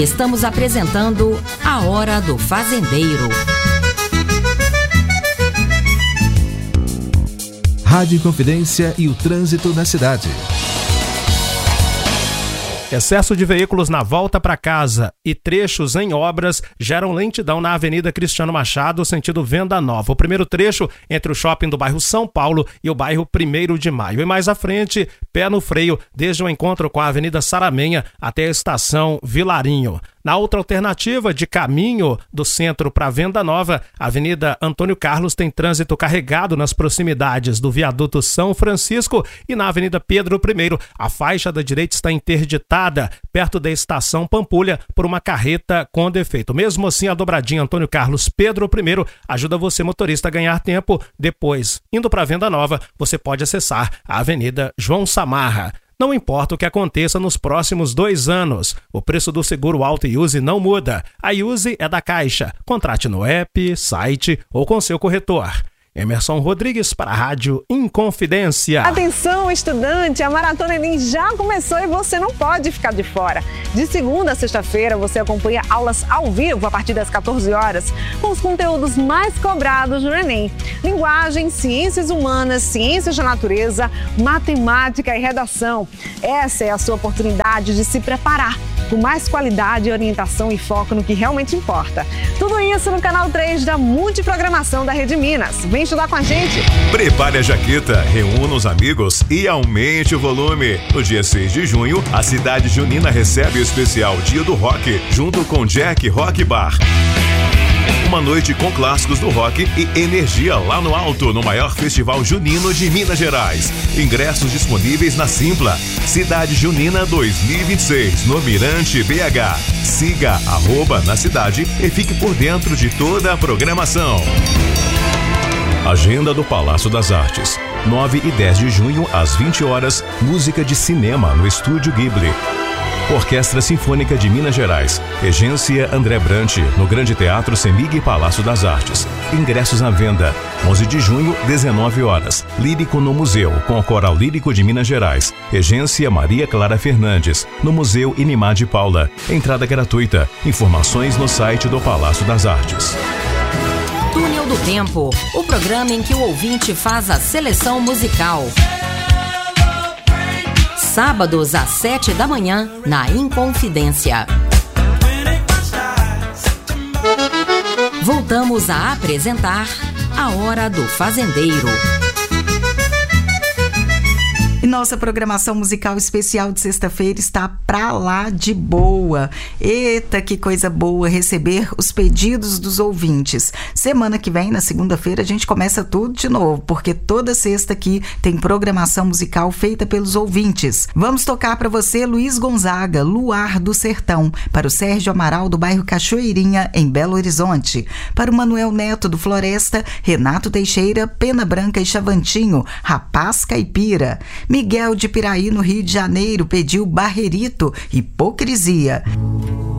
Estamos apresentando A Hora do Fazendeiro. Rádio Inconfidência e o trânsito na cidade. Excesso de veículos na volta para casa e trechos em obras geram lentidão na Avenida Cristiano Machado, sentido Venda Nova. O primeiro trecho entre o shopping do bairro São Paulo e o bairro 1º de Maio. E mais à frente, pé no freio, desde o encontro com a Avenida Saramenha até a estação Vilarinho. Na outra alternativa, de caminho do centro para Venda Nova, a Avenida Antônio Carlos tem trânsito carregado nas proximidades do viaduto São Francisco e na Avenida Pedro I, a faixa da direita está interditada perto da estação Pampulha por uma carreta com defeito. Mesmo assim, a dobradinha Antônio Carlos Pedro I ajuda você, motorista, a ganhar tempo. Depois, indo para Venda Nova, você pode acessar a Avenida João Samarra. Não importa o que aconteça nos próximos 2 anos, o preço do seguro Auto Use não muda. A Use é da Caixa. Contrate no app, site ou com seu corretor. Emerson Rodrigues para a Rádio Inconfidência. Atenção, estudante! A Maratona Enem já começou e você não pode ficar de fora. De segunda a sexta-feira, você acompanha aulas ao vivo a partir das 14 horas, com os conteúdos mais cobrados no Enem. Linguagem, ciências humanas, ciências da natureza, matemática e redação. Essa é a sua oportunidade de se preparar com mais qualidade, orientação e foco no que realmente importa. Tudo isso no canal 3 da Multiprogramação da Rede Minas. Vem estudar com a gente. Prepare a jaqueta, reúna os amigos e aumente o volume. No dia 6 de junho, a cidade junina recebe o especial Dia do Rock, junto com Jack Rock Bar. Uma noite com clássicos do rock e energia lá no alto, no maior festival junino de Minas Gerais. Ingressos disponíveis na Simpla. Cidade Junina 2026, no Mirante BH. Siga @ na cidade e fique por dentro de toda a programação. Agenda do Palácio das Artes. 9 e 10 de junho, às 20 horas, música de cinema no Estúdio Ghibli. Orquestra Sinfônica de Minas Gerais. Regência André Brant, no Grande Teatro Semig Palácio das Artes. Ingressos à venda. 11 de junho, 19 horas. Lírico no Museu, com o Coral Lírico de Minas Gerais. Regência Maria Clara Fernandes, no Museu Inimar de Paula. Entrada gratuita. Informações no site do Palácio das Artes. Túnel do Tempo, o programa em que o ouvinte faz a seleção musical. Sábados às 7 da manhã, na Inconfidência. Voltamos a apresentar A Hora do Fazendeiro. E nossa programação musical especial de sexta-feira está pra lá de boa. Eita, que coisa boa receber os pedidos dos ouvintes. Semana que vem, na segunda-feira, a gente começa tudo de novo, porque toda sexta aqui tem programação musical feita pelos ouvintes. Vamos tocar para você Luiz Gonzaga, Luar do Sertão, para o Sérgio Amaral do bairro Cachoeirinha, em Belo Horizonte, para o Manuel Neto do Floresta, Renato Teixeira, Pena Branca e Chavantinho, Rapaz Caipira. Miguel de Piraí, no Rio de Janeiro, pediu Barrerito, Hipocrisia.